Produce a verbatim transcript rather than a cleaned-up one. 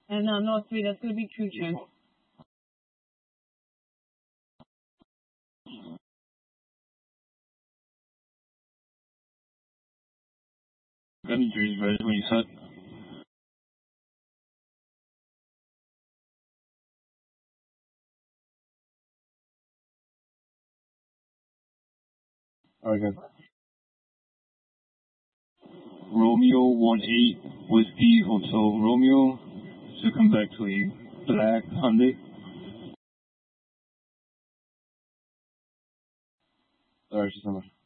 And uh, no, three, that's going to be True Chen. Avengers, right? When you said. Okay. Romeo one eight Whiskey Hotel Romeo to come back to a black Hyundai. Alright, just number.